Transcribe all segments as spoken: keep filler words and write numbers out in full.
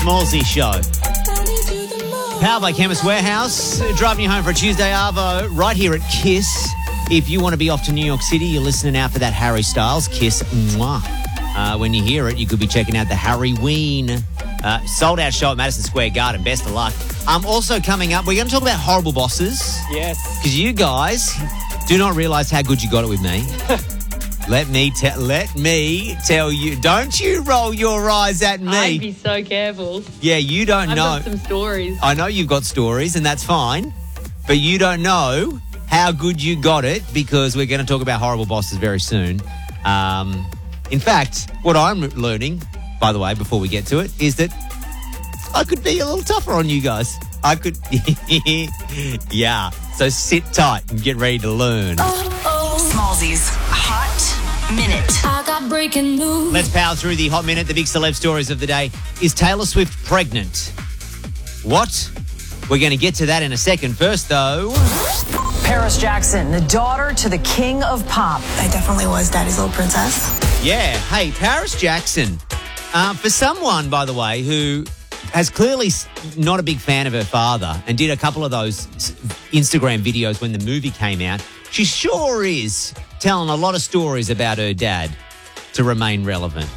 Smallsy Show. Powered by Chemist Warehouse. Driving you home for a Tuesday Arvo right here at Kiss. If you want to be off to New York City, you're listening out for that Harry Styles Kiss. Mwah. Uh, when you hear it, you could be checking out the Harry Ween uh, sold-out show at Madison Square Garden. Best of luck. Um, also coming up, we're going to talk about horrible bosses. Yes. Because you guys do not realise how good you got it with me. Let me tell. Let me tell you. Don't you roll your eyes at me. I'd be so careful. Yeah, you don't I've know. got some stories. I know you've got stories, and that's fine. But you don't know how good you got it because we're going to talk about horrible bosses very soon. Um, in fact, what I'm learning, by the way, before we get to it, is that I could be a little tougher on you guys. I could. Yeah. So sit tight and get ready to learn. Oh, oh. Smallsy's Hot Minute. I got breaking news. Let's power through the Hot Minute, the big celeb stories of the day. Is Taylor Swift pregnant? What? We're going to get to that in a second. First, though... Paris Jackson, the daughter to the king of pop. I definitely was Daddy's little princess. Yeah. Hey, Paris Jackson. Uh, for someone, by the way, who has clearly not a big fan of her father and did a couple of those Instagram videos when the movie came out, she sure is telling a lot of stories about her dad to remain relevant.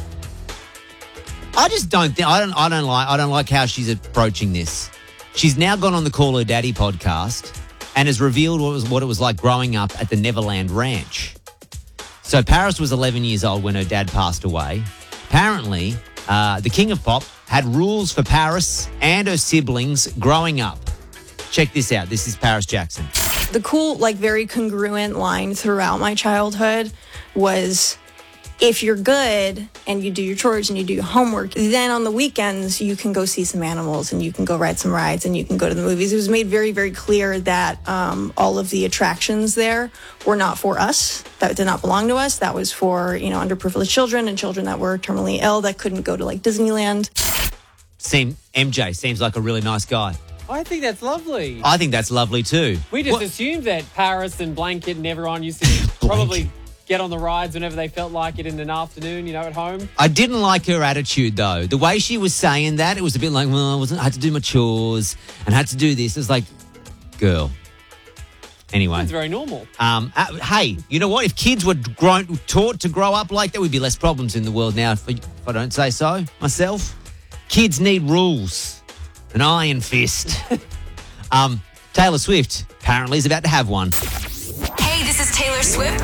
I just don't think I don't I don't like I don't like how she's approaching this. She's now gone on the Call Her Daddy podcast and has revealed what was what it was like growing up at the Neverland Ranch. So Paris was eleven years old when her dad passed away. Apparently, uh, the King of Pop had rules for Paris and her siblings growing up. Check this out. This is Paris Jackson. The cool, like, very congruent line throughout my childhood was, if you're good and you do your chores and you do your homework, then on the weekends you can go see some animals and you can go ride some rides and you can go to the movies. It was made very, very clear that um, all of the attractions there were not for us. That did not belong to us. That was for, you know, underprivileged children and children that were terminally ill that couldn't go to, like, Disneyland. Seem, M J seems like a really nice guy. I think that's lovely. I think that's lovely too. We just What- assumed that Paris and Blanket and everyone used to probably get on the rides whenever they felt like it in an afternoon, you know, at home. I didn't like her attitude, though. The way she was saying that, it was a bit like, well, I, wasn't, I had to do my chores and had to do this. It was like, girl. Anyway. It's very normal. Um, uh, hey, you know what? If kids were grown, taught to grow up like that, would be less problems in the world now, if, if I don't say so myself. Kids need rules. An iron fist. um, Taylor Swift apparently is about to have one. Hey, this is Taylor Swift.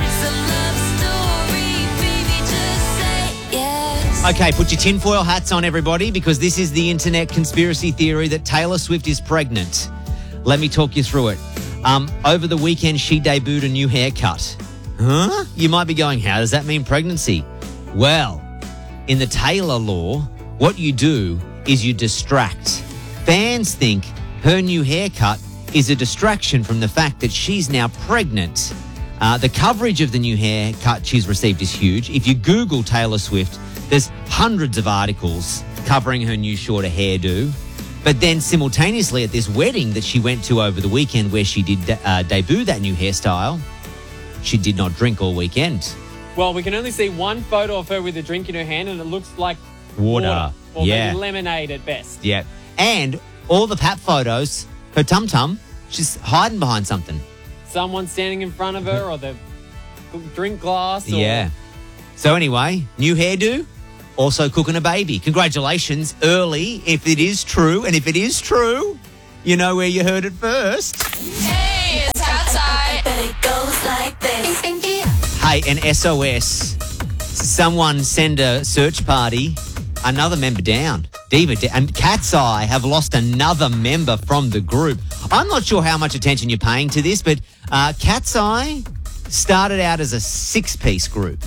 Okay, put your tinfoil hats on, everybody, because this is the internet conspiracy theory that Taylor Swift is pregnant. Let me talk you through it. Um, over the weekend, she debuted a new haircut. Huh? You might be going, how does that mean pregnancy? Well, in the Taylor law, what you do is you distract. Fans think her new haircut is a distraction from the fact that she's now pregnant. Uh, the coverage of the new haircut she's received is huge. If you Google Taylor Swift, there's hundreds of articles covering her new shorter hairdo. But then simultaneously at this wedding that she went to over the weekend where she did de- uh, debut that new hairstyle, she did not drink all weekend. Well, we can only see one photo of her with a drink in her hand and it looks like Water. water or Yeah. maybe lemonade at best. Yeah. And all the pap photos, her tum-tum, she's hiding behind something. Someone standing in front of her or the drink glass. Or... Yeah. So anyway, new hairdo, also cooking a baby. Congratulations, early, if it is true. And if it is true, you know where you heard it first. Hey, it's outside. But it goes like this. Hey, an S O S. Someone send a search party. Another member down. Diva da- and Cat's Eye have lost another member from the group. I'm not sure how much attention you're paying to this, but uh, Cat's Eye started out as a six-piece group.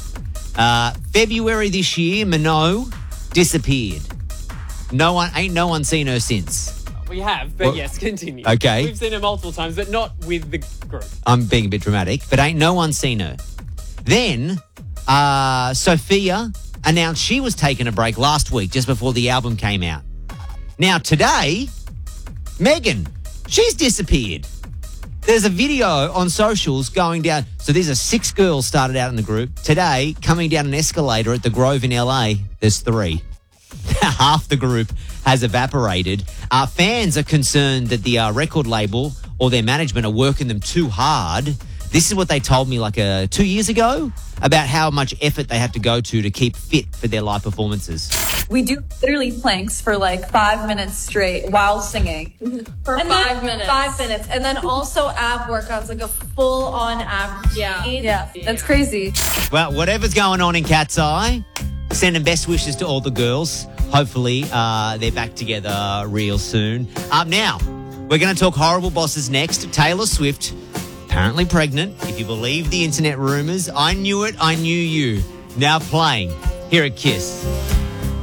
Uh, February this year, Minogue disappeared. No one, ain't no one seen her since. We have, but Well, yes, continue. okay. We've seen her multiple times, but not with the group. I'm being a bit dramatic, but ain't no one seen her. Then, uh, Sophia announced she was taking a break last week, just before the album came out. Now, today, Megan, she's disappeared. There's a video on socials going down. So these are six girls started out in the group. Today, coming down an escalator at the Grove in L A, there's three. half the group has evaporated. Uh, fans are concerned that the uh, record label or their management are working them too hard. This is what they told me like uh, two years ago about how much effort they have to go to to keep fit for their live performances. We do literally planks for like five minutes straight while singing. For And five then, minutes. Five minutes. And then also ab workouts, like a full on ab routine. Yeah. Yeah, that's crazy. Well, whatever's going on in Cat's Eye, sending best wishes to all the girls. Hopefully uh, they're back together real soon. Up now, we're going to talk horrible bosses next. Taylor Swift, apparently pregnant, if you believe the internet rumors. I knew it, I knew you. Now playing here at Kiss.